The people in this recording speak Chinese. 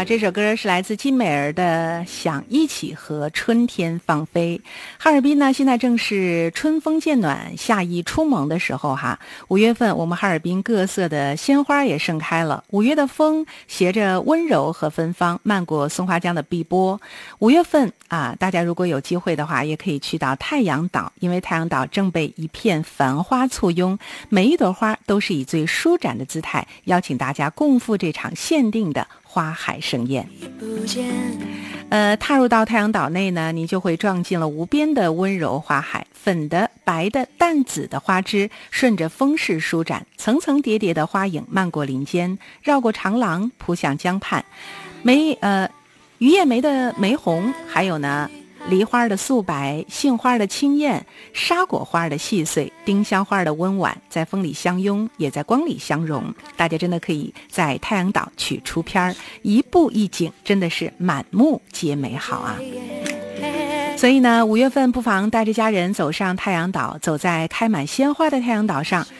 好，这首歌是来自金美儿的《想一起和春天放飞》。哈尔滨呢，现在正是春风渐暖、夏意初萌的时候哈。5月份，我们哈尔滨各色的鲜花也盛开了。5月的风携着温柔和芬芳，漫过松花江的碧波。5月份啊，大家如果有机会的话，也可以去到太阳岛，因为太阳岛正被一片繁花簇拥，每一朵花都是以最舒展的姿态，邀请大家共赴这场限定的花海盛宴。踏入到太阳岛内呢，你就会撞进了无边的温柔花海，粉的、白的、淡紫的花枝顺着风势舒展，层层叠叠的花影漫过林间，绕过长廊，扑向江畔。榆叶梅的玫红，还有呢梨花的素白，杏花的清艳，沙果花的细碎，丁香花的温婉，在风里相拥，也在光里相融。大家真的可以在太阳岛取出片，一步一景，真的是满目皆美好啊。所以呢，5月份不妨带着家人走上太阳岛，走在开满鲜花的太阳岛上，